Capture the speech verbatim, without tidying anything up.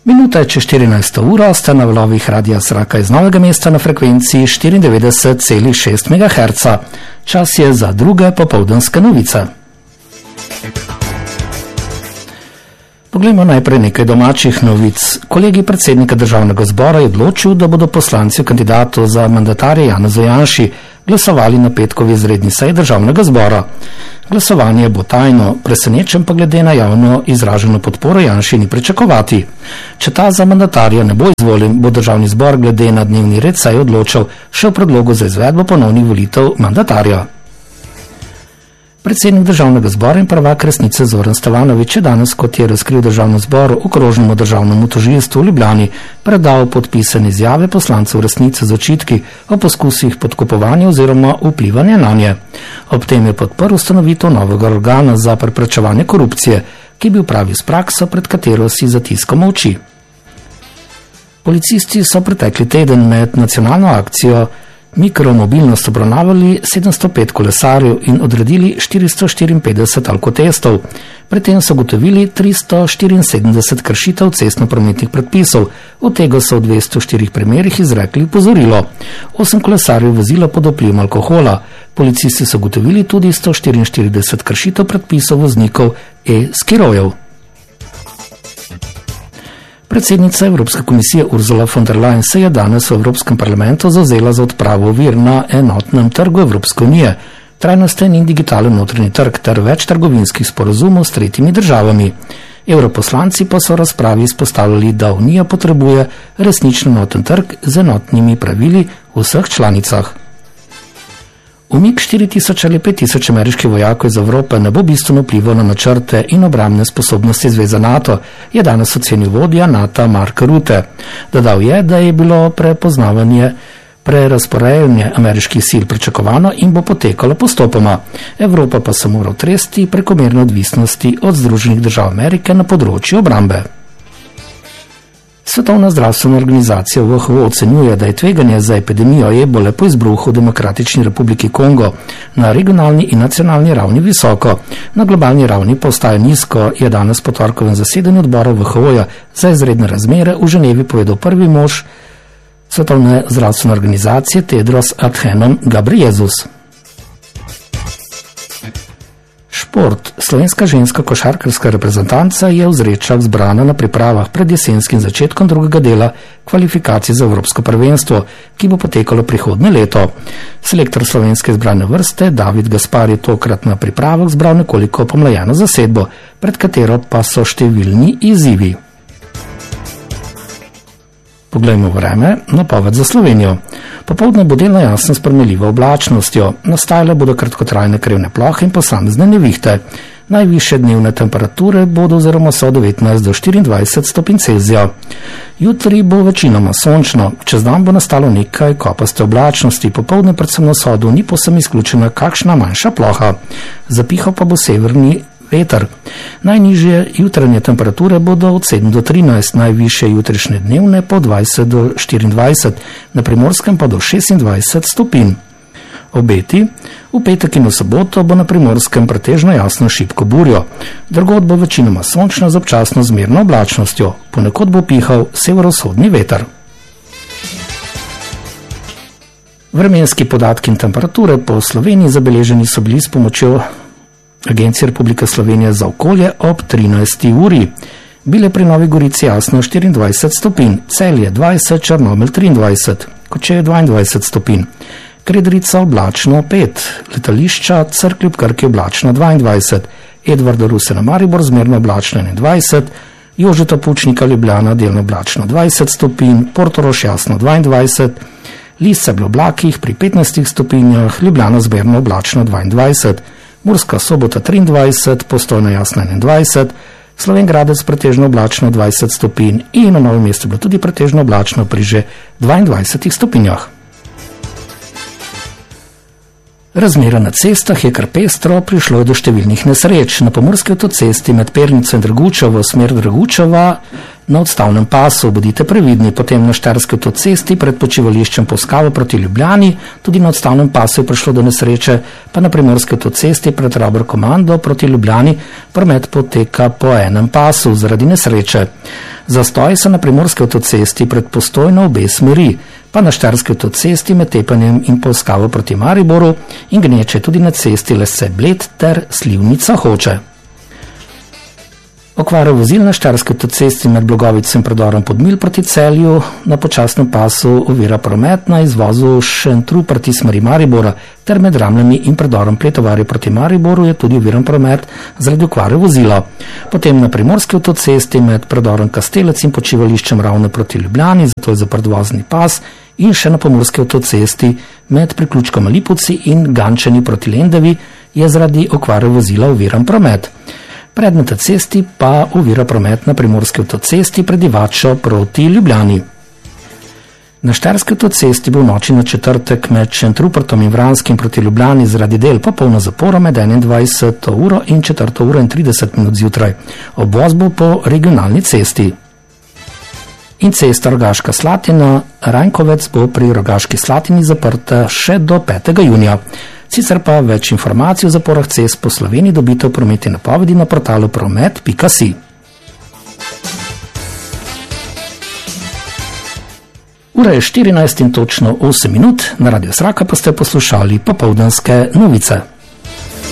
Minuta je čez štirinajsto uro, ste na valovih Radia Zraka iz Novega mesta na frekvenciji štiriindevetdeset celih šest megaherca. Čas je za druge popoldanske novice. Poglejmo najprej nekaj domačih novic. Kolegi predsednika državnega zbora je odločil, da bodo poslanci o kandidatu za mandatarja Janezu Janši glasovali na petkovi izredni seji državnega zbora. Glasovanje bo tajno, presenečen pa glede na javno izraženo podporo Janši ni pričakovati. Če ta za mandatarja ne bo izvoljen, bo državni zbor glede na dnevni red seje odločal še v predlogu za izvedbo ponovnih volitev mandatarja. Predsednik državnega zbora in prvak resnice Zoran Stevanović je danes, kot je razkril državno zboru, okrožnemu državnemu tožilstvu v Ljubljani predal podpisane izjave poslancev resnice z očitki o poskusih podkupovanja oziroma vplivanja nanje. Ob tem je podprl ustanovitev novega organa za preprečevanje korupcije, ki bi upravil s prakso, pred katero si zatiskamo oči. Policisti so pretekli teden med nacionalno akcijo mikromobilnost obravnavali sedemsto pet kolesarjev in odredili štiristo štiriinpetdeset alkotestov. Pri tem so ugotovili tristo štiriinsedemdeset kršitev cestno-prometnih predpisov, od tega so v dvesto štirih primerih izrekli opozorilo. Osem kolesarjev vozilo pod vplivom alkohola. Policisti so ugotovili tudi sto štiriinštirideset kršitev predpisov voznikov e-skirojev. Predsednica Evropske komisije Ursula von der Leyen se je danes v Evropskem parlamentu zavzela za odpravo ovir na enotnem trgu Evropske unije, trajnosten in digitalen notranji trg ter več trgovinskih sporazumov s tretjimi državami. Evroposlanci pa so v razpravi izpostavljali, da Unija potrebuje resnično enoten trg z enotnimi pravili v vseh članicah. Umik štiri tisoč ali pet tisoč ameriških vojakov iz Evrope ne bo bistveno vplival na načrte in obrambne sposobnosti zveze NATO, je danes ocenil vodja NATO Mark Rutte. Dodal je, da je bilo prepoznavanje prerazporejanje ameriških sil pričakovano in bo potekalo postopoma. Evropa pa se mora otresti prekomerne odvisnosti od Združenih držav Amerike na področju obrambe. Svetovna zdravstvena organizacija W H O ocenjuje, da je tveganje za epidemijo ebole po izbruhu v Demokratični republiki Kongo na regionalni in nacionalni ravni visoko. Na globalni ravni pa ostaja nizko, je danes po torkovem zasedanju odbora W H O-ja za izredne razmere v Ženevi povedal prvi mož Svetovne zdravstvene organizacije Tedros Adhanom Ghebreyesus. Šport. Slovenska ženska košarkarska reprezentanca je v Zrečah zbrana na pripravah pred jesenskim začetkom drugega dela kvalifikacij za Evropsko prvenstvo, ki bo potekalo prihodnje leto. Selektor slovenske izbrane vrste David Gaspar je tokrat na pripravah zbral nekoliko pomlajeno zasedbo, pred katero pa so številni izzivi. Poglejmo vreme, napoved za Slovenijo. Popoldne bo delno jasno s prmeljivo oblačnostjo, nastajale bodo kratkotrajne krevne plohe in posamezne nevihte. Najvišje dnevne temperature bodo oziroma so devetnajst do štiriindvajset stopinj Celzija. Jutri bo večinoma sončno, čez dan bo nastalo nekaj kopaste oblačnosti, popoldne predvsem na vzhodu ni povsem izključena kakšna manjša ploha. Zapihal pa bo severni veter. Najnižje jutranje temperature bodo od sedem do trinajst, najvišje jutrišnje dnevne po dvajset do štiriindvajset, na Primorskem pa do šestindvajset stopinj. Obeti. V petek in v soboto bo na Primorskem pretežno jasno šibko burjo. Drugod bo večinoma sončno z občasno zmerno oblačnostjo, ponekod bo pihal severovzhodni veter. Vremenski podatki in temperature po Sloveniji zabeleženi so bili s pomočjo Agencije Republike Slovenije za okolje ob trinajsti uri. Bile pri Novi Gorici jasno štiriindvajset stopinj, Celje dvajset, Črnomelj triindvajset, Kočevje dvaindvajset stopinj, Kredrica oblačno pet, letališča Cerklje ob Krki oblačno dvaindvajset, Edvarda Ruse na Maribor zmerno oblačno enaindvajset, Jožeta Pučnika Ljubljana delno oblačno dvajset stopinj, Portorož jasno dvaindvajset, Lisce v oblakih pri petnajstih stopinjah, Ljubljana zmerno oblačno dvaindvajset, Murska Sobota triindvajset, Postojna jasno enaindvajset, Slovenj Gradec pretežno oblačno dvajset stopinj in na Novem mestu bilo tudi pretežno oblačno pri že dvaindvajsetih stopinjah. Razmera na cestah je kar pestro, prišlo je do številnih nesreč. Na pomurski avtocesti med Pernico in Dragučevo v smer Dragučeva Na odstavnem pasu bodite previdni, potem na Štajerski avtocesti pred počivališčem Polskava proti Ljubljani, tudi na odstavnem pasu je prišlo do nesreče, pa na Primorski avtocesti pred Robert Komando proti Ljubljani promet poteka po enem pasu zaradi nesreče. Zastoji so na Primorski avtocesti pred Postojno obe smeri, pa na Štajerski avtocesti med Tepanjem in Polskavo proti Mariboru in gneče tudi na cesti Lesce-Bled ter Slivnica-Hoče. Okvare vozil na Štajerski avtocesti med Blogovico in predorom Podmilj proti Celju na počasnem pasu ovira promet na izvozu Šentru proti smeri Maribora ter med Ramljami in predorom Pletovarje proti Mariboru je tudi oviran promet zaradi okvare vozila. Potem na Primorski avtocesti med predorom Kastelec in počivališčem Ravne proti Ljubljani, zato je zaprt vozni pas, in še na Pomurski avtocesti med priključkom Lipovci in Gančani proti Lendavi je zaradi okvare vozila oviran promet. Pred na cesti pa ovira promet na Primorski avtocesti pred Divačo proti Ljubljani. Na Štajerski avtocesti bo v noči na četrtek med Šentrupertom in Vranskim proti Ljubljani zaradi del popolna zapora med enaindvajseto uro in četrto uro in trideset minut zjutraj. Obvoz bo po regionalni cesti. In cesta Rogaška Slatina Rajnkovec bo pri Rogaški Slatini zaprta še do petega junija. Sicer pa več informacij o zaporah cest po Sloveniji dobite v prometni napovedi na portalu promet pika si. Ura je štirinajst in točno osem minut, na Radiu Sraka pa ste poslušali popoldanske novice.